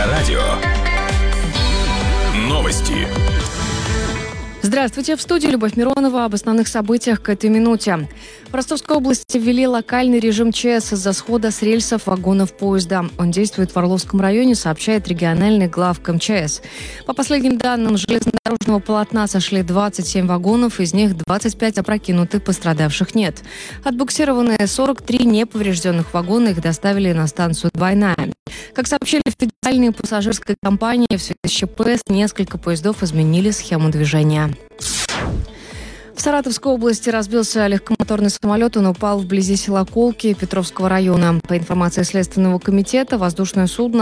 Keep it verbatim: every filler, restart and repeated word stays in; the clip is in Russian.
Авторадио. Новости. Здравствуйте, в студии Любовь Миронова. Об основных событиях к этой минуте. В Ростовской области ввели локальный режим ЧС из-за схода с рельсов вагонов поезда. Он действует в Орловском районе, сообщает региональный главк МЧС. По последним данным, с железнодорожного полотна сошли двадцать семь вагонов, из них двадцать пять опрокинутых, пострадавших нет. Отбуксированы сорок три неповрежденных вагона, их доставили на станцию «Двойная». Как сообщили в федеральной пассажирской компании, в связи с ЧП несколько поездов изменили схему движения. В Саратовской области разбился легкомоторный самолет. Он упал вблизи села Колки Петровского района. По информации Следственного комитета, воздушное судно